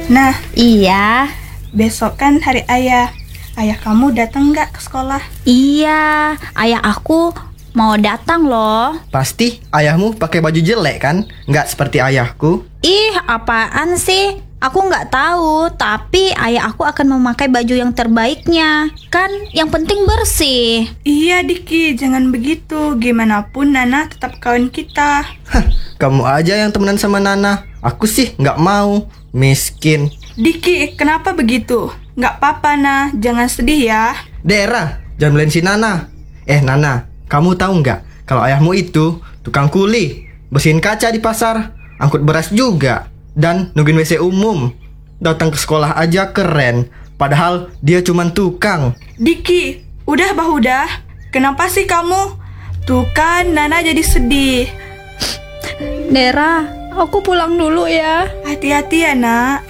Nah, Iya, besok kan hari ayah. Ayah kamu datang nggak ke sekolah? iya, ayah aku mau datang loh. Pasti ayahmu pakai baju jelek kan? Nggak seperti ayahku. Ih, apaan sih? Aku nggak tahu, tapi ayah aku akan memakai baju yang terbaiknya. Kan yang penting bersih. Iya Diki, jangan begitu. Gimana pun Nana tetap kawan kita. Hah, kamu aja yang temenan sama Nana. Aku sih nggak mau. Miskin. Diki, kenapa begitu? Nggak apa-apa Nah, jangan sedih ya. Dera, jangan belain si Nana. Nana, kamu tahu nggak kalau ayahmu itu tukang kuli, bersihin kaca di pasar, angkut beras juga, dan nungguin WC umum. Datang ke sekolah aja keren, padahal dia cuman tukang. Diki, udah udah. Kenapa sih kamu? Tuh kan Nana jadi sedih. Dera, aku pulang dulu ya. Hati-hati ya Nak.